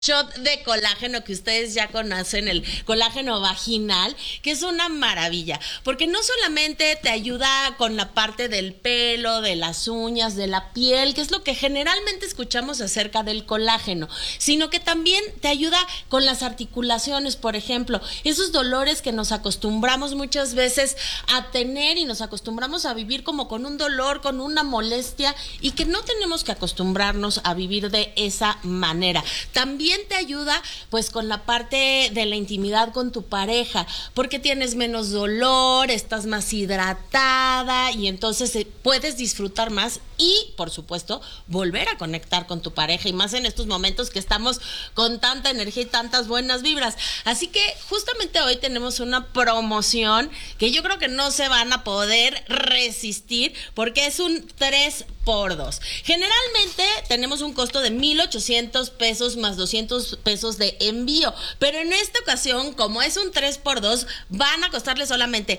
shot de colágeno que ustedes ya conocen, el colágeno vaginal, que es una maravilla, porque no solamente te ayuda con la parte del pelo, de las uñas, de la piel, que es lo que generalmente escuchamos acerca del colágeno, sino que también te ayuda con las articulaciones, por ejemplo, esos dolores que nos acostumbramos muchas veces a tener y nos acostumbramos a vivir como con un dolor, con una molestia, y que no tenemos que acostumbrarnos a vivir de esa manera. También te ayuda pues con la parte de la intimidad con tu pareja, porque tienes menos dolor, estás más hidratada y entonces puedes disfrutar más y por supuesto volver a conectar con tu pareja, y más en estos momentos que estamos con tanta energía y tantas buenas vibras. Así que justamente hoy tenemos una promoción que yo creo que no se van a poder resistir, porque es un 3x2. Generalmente tenemos un costo de 1,800 pesos más 200 pesos de envío, pero en esta ocasión, como es un 3x2, van a costarle solamente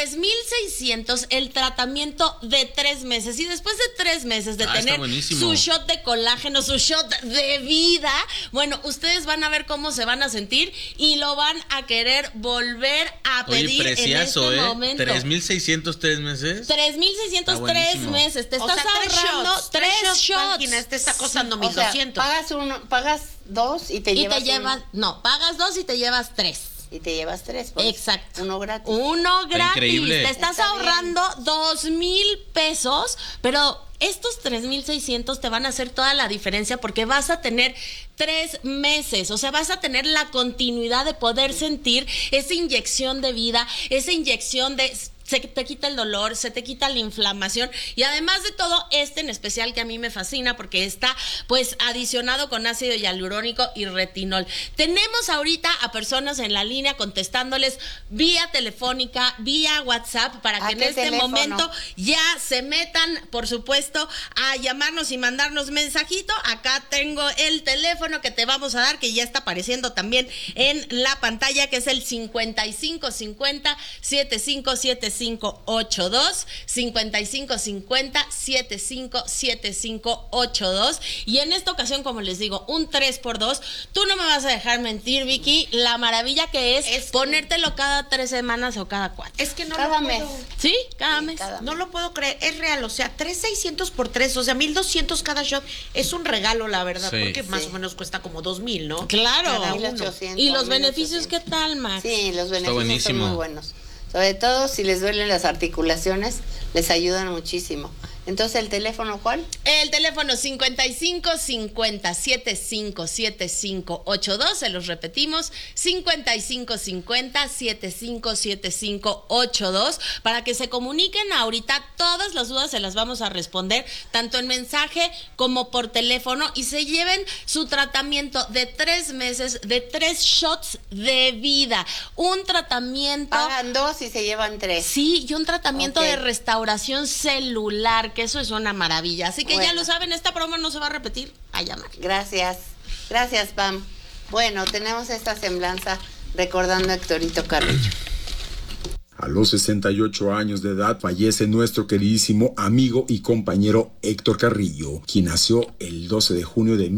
3,600 el tratamiento de 3 meses, y después de 3 meses de tener su shot de colágeno, su shot de vida, bueno, ustedes van a ver cómo se van a sentir y lo van a querer volver a pedir. Oye, precioso, en este momento. 3,600 3 meses. 3,600 3 meses. Te estás ahorrando 3 shots. Te está costando 1,200. Pagas 2 y te llevas no, pagas 2 y te llevas 3. Y te llevas 3. Exacto. Uno gratis. Uno gratis. Increíble. Te estás ahorrando 2,000 pesos, pero estos 3,600 te van a hacer toda la diferencia, porque vas a tener 3 meses, o sea, vas a tener la continuidad de poder sentir esa inyección de vida, esa inyección de... Se te quita el dolor, se te quita la inflamación, y además de todo, en especial que a mí me fascina porque está pues adicionado con ácido hialurónico y retinol. Tenemos ahorita a personas en la línea contestándoles vía telefónica, vía WhatsApp, para que en este momento ya se metan, por supuesto, a llamarnos y mandarnos mensajito. Acá tengo el teléfono que te vamos a dar, que ya está apareciendo también en la pantalla, que es el 5550 757582, 5550 757582. Y en esta ocasión, como les digo, un 3x2. Tú no me vas a dejar mentir, Vicky, la maravilla que es ponértelo cada 3 semanas o cada 4. Es que no cada lo mes. puedo. ¿Sí? Cada mes. No lo puedo creer, es real, o sea, 3,600 por 3, o sea, 1,200 cada shot. Es un regalo, la verdad, Sí. porque más o menos cuesta como 2,000, ¿no? Claro. Cada uno. 1,800. ¿Y los beneficios qué tal, Max? Sí, los beneficios buenísimo. son muy buenos. Sobre todo si les duelen las articulaciones, les ayudan muchísimo. Entonces, ¿el teléfono cuál? El teléfono 5550 757582, se los repetimos, 5550 757582, para que se comuniquen ahorita. Todas las dudas se las vamos a responder, tanto en mensaje como por teléfono, y se lleven su tratamiento de 3 meses, de 3 shots de vida. Un tratamiento... Pagan 2 y se llevan 3. Sí, y un tratamiento de restauración celular, que eso es una maravilla. Así que ya lo saben, esta promo no se va a repetir. A llamar. Gracias, Pam. Bueno, tenemos esta semblanza recordando a Héctorito Carrillo. A los 68 años de edad fallece nuestro queridísimo amigo y compañero Héctor Carrillo, quien nació el 12 de junio de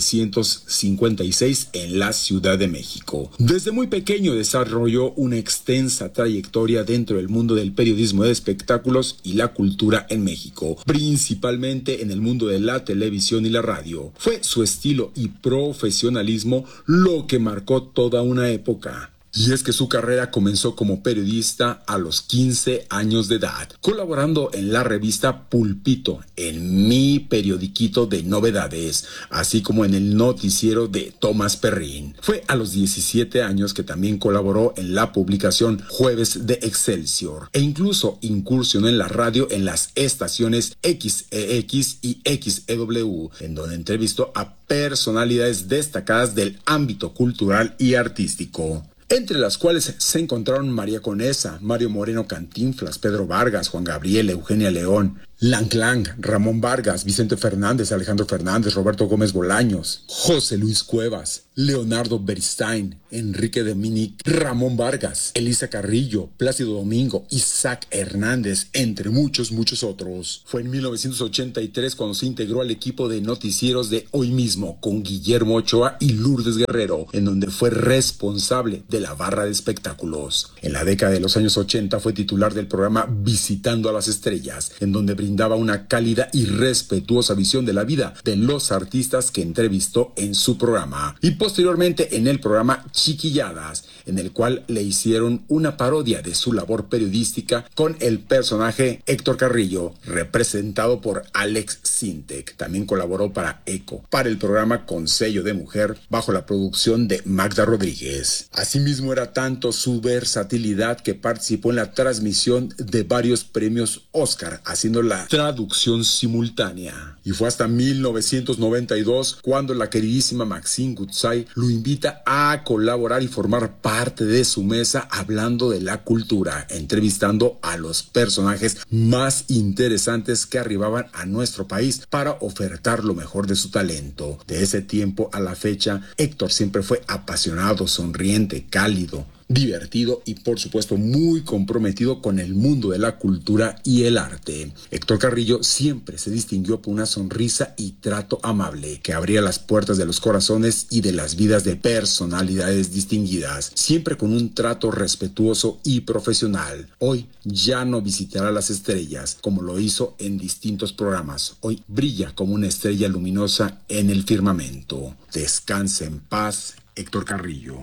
1956 en la Ciudad de México. Desde muy pequeño desarrolló una extensa trayectoria dentro del mundo del periodismo de espectáculos y la cultura en México, principalmente en el mundo de la televisión y la radio. Fue su estilo y profesionalismo lo que marcó toda una época. Y es que su carrera comenzó como periodista a los 15 años de edad, colaborando en la revista Pulpito, en Mi Periodiquito de Novedades, así como en el noticiero de Tomás Perrín. Fue a los 17 años que también colaboró en la publicación Jueves de Excelsior, e incluso incursionó en la radio en las estaciones XEX y XEW, en donde entrevistó a personalidades destacadas del ámbito cultural y artístico, entre las cuales se encontraron María Conesa, Mario Moreno Cantinflas, Pedro Vargas, Juan Gabriel, Eugenia León, Lang Lang, Ramón Vargas, Vicente Fernández, Alejandro Fernández, Roberto Gómez Bolaños, José Luis Cuevas, Leonardo Beristain, Enrique Dominic, Ramón Vargas, Elisa Carrillo, Plácido Domingo, Isaac Hernández, entre muchos otros. Fue en 1983 cuando se integró al equipo de noticieros de Hoy Mismo con Guillermo Ochoa y Lourdes Guerrero, en donde fue responsable de la barra de espectáculos. En la década de los años 80 fue titular del programa Visitando a las Estrellas, en donde brindaba una cálida y respetuosa visión de la vida de los artistas que entrevistó en su programa. Y posteriormente en el programa Chiquilladas, en el cual le hicieron una parodia de su labor periodística con el personaje Héctor Carrillo, representado por Alex Sintek. También colaboró para ECO, para el programa Con Sello de Mujer, bajo la producción de Magda Rodríguez. Asimismo, era tanto su versatilidad que participó en la transmisión de varios premios Oscar, haciendo la traducción simultánea. Y fue hasta 1992 cuando la queridísima Maxine Goodside lo invita a colaborar y formar parte de su mesa hablando de la cultura, entrevistando a los personajes más interesantes que arribaban a nuestro país para ofertar lo mejor de su talento. De ese tiempo a la fecha, Héctor siempre fue apasionado, sonriente, cálido, divertido y por supuesto muy comprometido con el mundo de la cultura y el arte. Héctor Carrillo siempre se distinguió por una sonrisa y trato amable que abría las puertas de los corazones y de las vidas de personalidades distinguidas, siempre con un trato respetuoso y profesional. Hoy ya no visitará las estrellas como lo hizo en distintos programas. Hoy brilla como una estrella luminosa en el firmamento. Descanse en paz, Héctor Carrillo.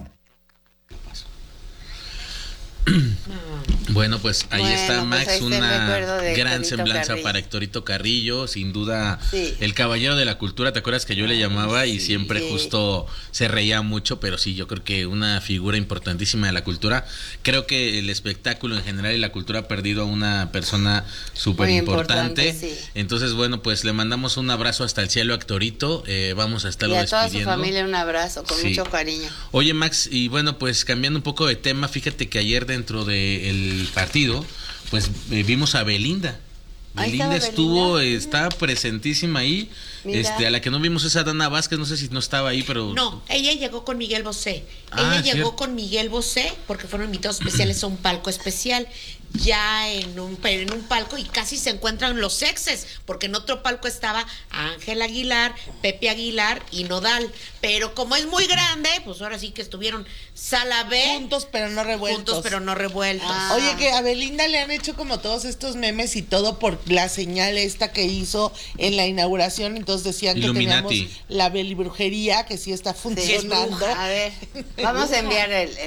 Bueno, pues ahí está Max, pues ahí una gran Héctorito semblanza Carrillo. para Héctorito Carrillo, sin duda Sí. el caballero de la cultura. ¿Te acuerdas que yo le llamaba y siempre Sí. justo se reía mucho? Pero sí, yo creo que una figura importantísima de la cultura. Creo que el espectáculo en general y la cultura ha perdido a una persona súper importante. Sí. Entonces, bueno, pues le mandamos un abrazo hasta el cielo a Héctorito. Vamos a estarlo Y a toda su despidiendo. familia un abrazo con Sí. mucho cariño. Oye, Max, y bueno, pues cambiando un poco de tema, fíjate que ayer dentro del partido, pues vimos a Belinda. Ahí Belinda estaba estuvo, Belinda. está presentísima ahí. Mira. A la que no vimos es a Dana Vázquez, no sé si no estaba ahí, pero... No, ella llegó con Miguel Bosé. Ah, Ella llegó cierto. con Miguel Bosé porque fueron invitados especiales a un palco especial. Ya en un palco y casi se encuentran los exes, porque en otro palco estaba Ángel Aguilar, Pepe Aguilar y Nodal. Pero como es muy grande, pues ahora sí que estuvieron sala B. Juntos pero no revueltos. Juntos pero no revueltos. Ah. Oye, que a Belinda le han hecho como todos estos memes y todo por la señal esta que hizo en la inauguración. Entonces decían Illuminati. que teníamos la belibrujería, que sí está funcionando. A ver, vamos a enviar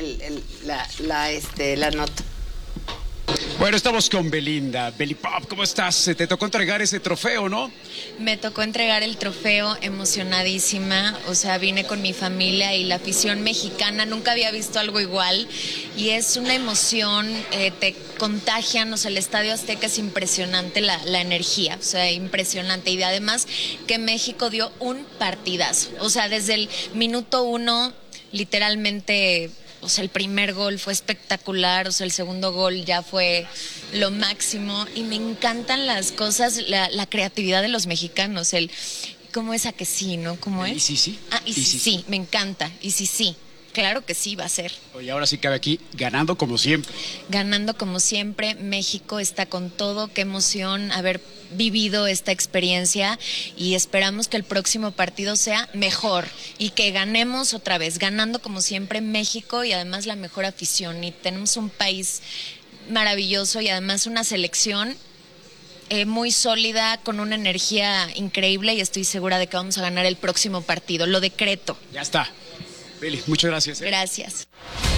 la nota. Bueno, estamos con Belinda. Belipop, ¿cómo estás? Te tocó entregar ese trofeo, ¿no? Me tocó entregar el trofeo, emocionadísima, o sea, vine con mi familia y la afición mexicana, nunca había visto algo igual y es una emoción, te contagian, o sea, el Estadio Azteca es impresionante, la energía, o sea, impresionante, y además que México dio un partidazo, o sea, desde el minuto 1, literalmente... O sea, el primer gol fue espectacular, o sea, el segundo gol ya fue lo máximo y me encantan las cosas, la creatividad de los mexicanos, ¿cómo es a que sí, no? ¿Cómo es? Y sí, sí. Ah, y sí, me encanta, y sí, claro que sí va a ser. Oye, ahora sí cabe aquí, ganando como siempre. Ganando como siempre, México está con todo, qué emoción haber vivido esta experiencia y esperamos que el próximo partido sea mejor y que ganemos otra vez, ganando como siempre México y además la mejor afición y tenemos un país maravilloso y además una selección muy sólida, con una energía increíble y estoy segura de que vamos a ganar el próximo partido, lo decreto. Ya está. Beli, muchas gracias. Gracias.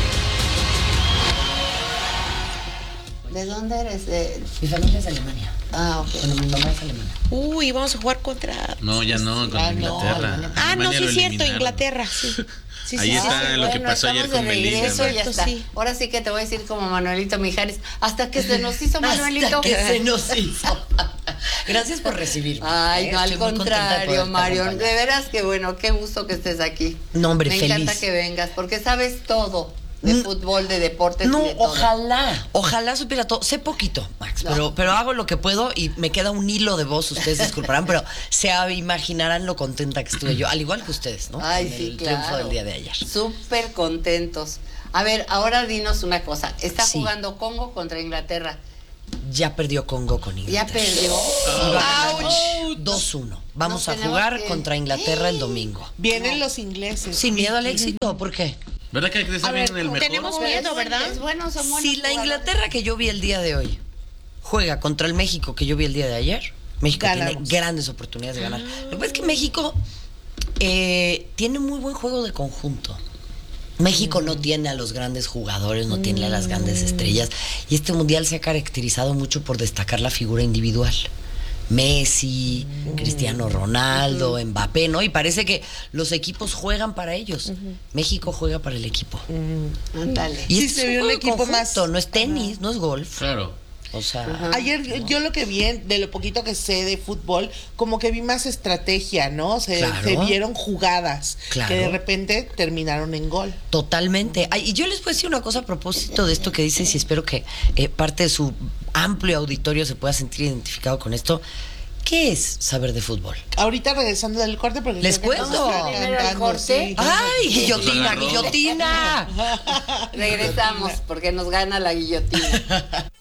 ¿De dónde eres? Mi familia es de Alemania. Ah, ok. Bueno, mi mamá es alemana. Uy, vamos a jugar contra... No, ya no, con Inglaterra. no. Ah, no, Alemania sí lo es cierto, eliminaron. Inglaterra, sí. Sí, Ahí sí, está sí. lo que pasó ayer estamos con de Belinda. regreso, ya Cierto, está. sí. Ahora sí que te voy a decir como Manuelito Mijares, hasta que se nos hizo Manuelito. Hasta que se nos hizo. Gracias por recibirme. Ay, no, Estoy al muy contenta de contrario, poderte Marion. acompañar. De veras que bueno, qué gusto que estés aquí. No, hombre, Me feliz. encanta que vengas, porque sabes todo. de fútbol, de deportes. No, y de todo. ojalá supiera todo. Sé poquito, Max, pero hago lo que puedo y me queda un hilo de voz, ustedes disculparán, pero se imaginarán lo contenta que estuve yo, al igual que ustedes, ¿no? Ay, En sí, el claro. triunfo del día de ayer. Súper contentos. A ver, ahora dinos una cosa. Está Sí. jugando Congo contra Inglaterra. Ya perdió Congo con Inglaterra. Ya perdió. Iba ganando 2-1. Vamos Nos a tenemos jugar que- contra Inglaterra el domingo. Vienen los ingleses. Sin miedo al éxito, ¿por qué? ¿Verdad que hay que estar A ver, bien en el mejor? tenemos miedo, ¿verdad? Es bueno, son buenos Si la jugadores. Inglaterra que yo vi el día de hoy juega contra el México que yo vi el día de ayer, México Ganamos. tiene grandes oportunidades de ganar. Lo que pasa es que México tiene muy buen juego de conjunto. México no tiene a los grandes jugadores, no tiene a las grandes estrellas. Y este mundial se ha caracterizado mucho por destacar la figura individual. Messi, Cristiano Ronaldo, Mbappé, ¿no? Y parece que los equipos juegan para ellos. México juega para el equipo. Ándale. Y Sí, este se es vio un juego de equipo conjunto, más- no es tenis, no es golf. Claro. O sea, Ayer yo lo que vi, de lo poquito que sé de fútbol, como que vi más estrategia, ¿no? Se Claro. vieron jugadas Claro. que de repente terminaron en gol. totalmente. Ay, y yo les voy a decir una cosa a propósito de esto que dices y espero que parte de su amplio auditorio se pueda sentir identificado con esto. ¿Qué es saber de fútbol? Ahorita regresando del corte, porque Les creo que cuento. nos están Primero el cantando, corte. sí. ¡Ay, guillotina, agarró. guillotina! Regresamos porque nos gana la guillotina.